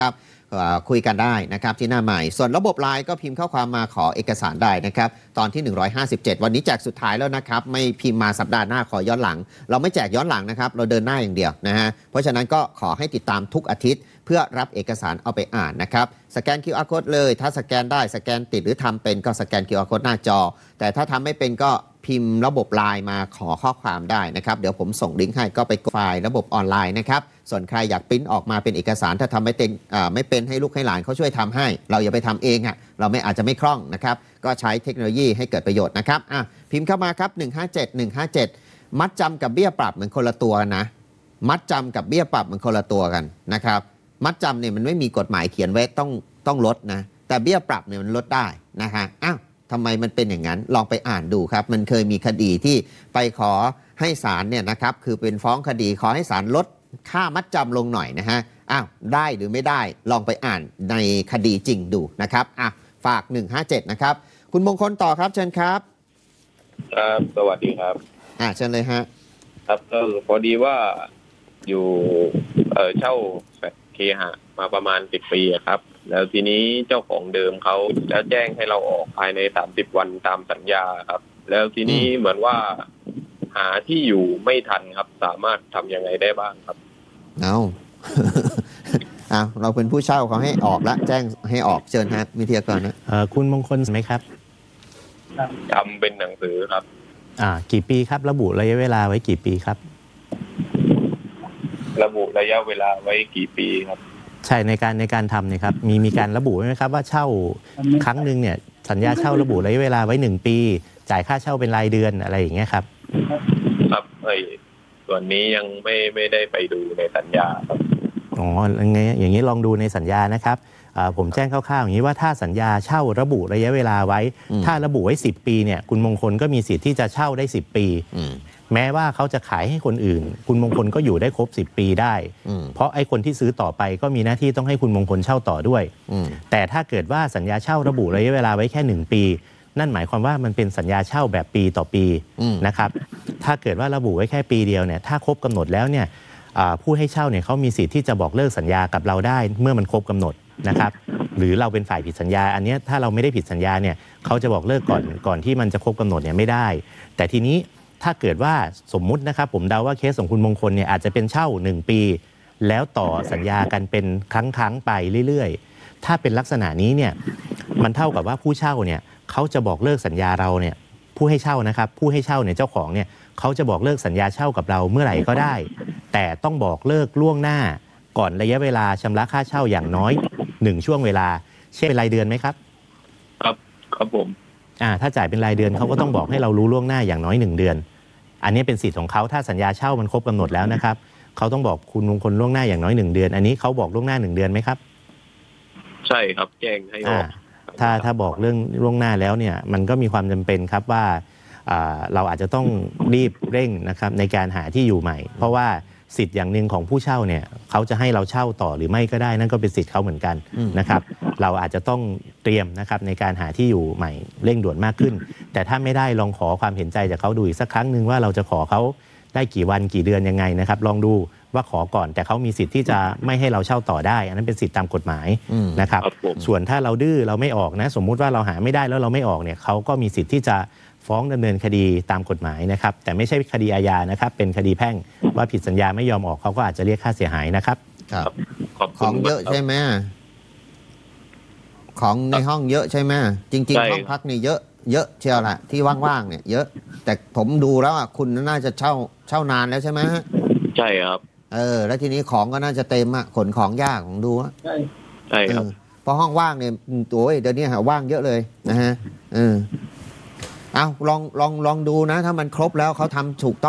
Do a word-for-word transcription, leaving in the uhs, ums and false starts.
ครับคุยกันได้นะครับที่หน้าใหม่ส่วนระบบไลน์ก็พิมพ์ข้อความมาขอเอกสารได้นะครับตอนที่หนึ่งร้อยห้าสิบเจ็ดวันนี้แจกสุดท้ายแล้วนะครับไม่พิมพ์มาสัปดาห์หน้าขอย้อนหลังเราไม่แจกย้อนหลังนะครับเราเดินหน้าอย่างเดียวนะฮะเพราะฉะนั้นก็ขอให้ติดตามทุกอาทิตย์เพื่อรับเอกสารเอาไปอ่านนะครับสแกน คิว อาร์ Code เลยถ้าสแกนได้สแกนติดหรือทำเป็นก็สแกน คิว อาร์ Code หน้าจอแต่ถ้าทำไม่เป็นก็พิมพ์ระบบไลน์มาขอข้อความได้นะครับเดี๋ยวผมส่งลิงก์ให้ก็ไปไฟล์ระบบออนไลน์นะครับส่วนใครอยากปริ้นออกมาเป็นเอกสารถ้าทำไม่เป็นไม่เป็นให้ลูกให้หลานเขาช่วยทำให้เราอย่าไปทำเองอ่ะเราไม่อาจจะไม่คล่องนะครับก็ใช้เทคโนโลยีให้เกิดประโยชน์นะครับอ่ะพิมพ์เข้ามาครับหนึ่งห้าเจ็ด หนึ่งห้าเจ็ดมัดจำกับเบี้ยปรับเหมือนคนละตัวนะมัดจำกับเบี้ยปรับเหมือนคนละตัวกันนะครับมัดจำเนี่ยมันไม่มีกฎหมายเขียนไว้ต้องต้องลดนะแต่เบี้ยปรับเนี่ยมันลดได้นะฮะอ้าวทำไมมันเป็นอย่างนั้นลองไปอ่านดูครับมันเคยมีคดีที่ไปขอให้ศาลเนี่ยนะครับคือเป็นฟ้องคดีขอให้ศาลลดค่ามัดจำลงหน่อยนะฮะอ้าวได้หรือไม่ได้ลองไปอ่านในคดีจริงดูนะครับอ่ะฝากหนึ่งห้าเจ็ดนะครับคุณมงคลต่อครับเชิญครับครับสวัสดีครับอ่ะเชิญเลยฮะครับเออพอดีว่าอยู่เออเช่าแฟลตเคหะมาประมาณสิบปีครับแล้วทีนี้เจ้าของเดิมเขาแล้วแจ้งให้เราออกภายในสามสิบวันตามสัญญาครับแล้วทีนี้เหมือนว่าหาที่อยู่ไม่ทันครับสามารถทำยังไงได้บ้างครับเอาเอาเราเป็นผู้เช่าเขาให้ออกละแจ้งให้ออกเชิญฮะวิทยากรนะเอ่อคุณมงคลไหมครับทำเป็นหนังสือครับอ่ากี่ปีครับระบุระยะเวลาไว้กี่ปีครับระบุระยะเวลาไว้กี่ปีครับใช่ในการในการทำเนี่ยครับมีมีการระบุไหมครับว่าเช่าครั้งหนึ่งเนี่ยสัญญาเช่าระบุระยะเวลาไว้หนึ่งปีจ่ายค่าเช่าเป็นรายเดือนอะไรอย่างเงี้ยครับครับไอ้ส่วนนี้ยังไม่ไม่ได้ไปดูในสัญญาครับอ๋ออย่างเงี้ยอย่างนี้ลองดูในสัญญานะครับผมแจ้งคร่าวๆอย่างนี้ว่าถ้าสัญญาเช่าระบุระยะเวลาไว้ถ้าระบุไว้สิบปีเนี่ยคุณมงคลก็มีสิทธิ์ที่จะเช่าได้สิบปีแม้ว่าเขาจะขายให้คนอื่นคุณมงคลก็อยู่ได้ครบสิบปีได้เพราะไอ้คนที่ซื้อต่อไปก็มีหน้าที่ต้องให้คุณมงคลเช่าต่อด้วยแต่ถ้าเกิดว่าสัญญาเช่าระบุระยะเวลาไว้แค่หนึ่งปีนั่นหมายความว่ามันเป็นสัญญาเช่าแบบปีต่อปีนะครับถ้าเกิดว่าระบุไว้แค่ปีเดียวเนี่ยถ้าครบกำหนดแล้วเนี่ยผู้ให้เช่าเนี่ยเขามีสิทธิ์ที่จะบอกเลิกสัญญากับเราได้เมื่อมันครบกำหนดนะครับหรือเราเป็นฝ่ายผิดสัญญาอันนี้ถ้าเราไม่ได้ผิดสัญญาเนี่ยเขาจะบอกเลิกก่อนก่อนที่มันจะครบกำหนดเนี่ยไม่ได้แต่ทีนี้ถ้าเกิดว่าสมมุตินะครับผมเดาว่าเคสของคุณมงคลเนี่ยอาจจะเป็นเช่าหนึ่งปีแล้วต่อสัญญากันเป็นครั้งๆไปเรื่อยๆถ้าเป็นลักษณะนี้เนี่ยมันเท่ากับว่าผู้เช่าเนี่ยเขาจะบอกเลิกสัญญาเราเนี่ยผู้ให้เช่านะครับผู้ให้เช่าเนี่ยเจ้าของเนี่ยเขาจะบอกเลิกสัญญาเช่ากับเราเมื่อไหร่ก็ได้แต่ต้องบอกเลิกล่วงหน้าก่อนระยะเวลาชำระค่าเช่าอย่างน้อยหนึ่งช่วงเวลาเช่นเป็นรายเดือนไหมครับครับครับผมอ่าถ้าจ่ายเป็นรายเดือนเขาก็ต้องบอกให้เรารู้ล่วงหน้าอย่างน้อยหนึ่งเดือนอันนี้เป็นสิทธิ์ของเขาถ้าสัญญาเช่ามันครบกำหนดแล้วนะครับเขาต้องบอกคุณมงคลล่วงหน้าอย่างน้อยหนึ่งเดือนอันนี้เขาบอกล่วงหน้าหนึ่งเดือนไหมครับใช่ครับแจ้งให้ออกถ้าถ้าบอกเรื่องล่วงหน้าแล้วเนี่ยมันก็มีความจำเป็นครับว่าเราอาจจะต้องรีบเร่งนะครับในการหาที่อยู่ใหม่เพราะว่าสิทธิ์อย่างหนึ่งของผู้เช่าเนี่ยเขาจะให้เราเช่าต่อหรือไม่ก็ได้นั่นก็เป็นสิทธิ์เขาเหมือนกันนะครับเราอาจจะต้องเตรียมนะครับในการหาที่อยู่ใหม่เร่งด่วนมากขึ้นแต่ถ้าไม่ได้ลองขอความเห็นใจจากเขาดูอีกสักครั้งหนึ่งว่าเราจะขอเขาได้กี่วันกี่เดือนยังไงนะครับลองดูว่าขอก่อนแต่เขามีสิทธิ์ที่จะไม่ให้เราเช่าต่อได้อันนั้นเป็นสิทธิ์ตามกฎหมายนะครับส่วนถ้าเราดื้อเราไม่ออกนะสมมุติว่าเราหาไม่ได้แล้วเราไม่ออกเนี่ยเขาก็มีสิทธิ์ที่จะฟ้องดำเนินคดีตามกฎหมายนะครับแต่ไม่ใช่คดีอาญานะครับเป็นคดีแพ่งว่าผิดสัญญาไม่ยอมออกเขาก็อาจจะเรียกค่าเสียหายนะครับครับของเยอะใช่ไหมของในห้องเยอะใช่ไหมจริงๆห้องพักนี่เยอะเยอะเชียวแหละที่ว่างๆเนี่ยเยอะแต่ผมดูแล้วอ่ะคุณน่าจะเช่าเช่านานแล้วใช่ไหมใช่ครับเออแล้วทีนี้ของก็น่าจะเต็มอ่ะขนของยากของดูอ่ะใช่ใช่ครับเพราะห้องว่างเนี่ยตัวเดี๋ยวนี้หาว่างเยอะเลยนะฮะเออเอาลองลองลองดูนะถ้ามันครบแล้วเขาทำถูกต้อง